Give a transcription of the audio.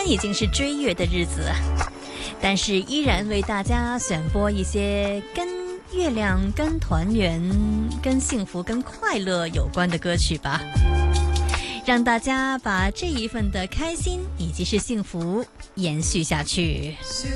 天已经是追月的日子，但是依然为大家选播一些跟月亮、跟团圆、跟幸福、跟快乐有关的歌曲吧，让大家把这一份的开心以及是幸福延续下去。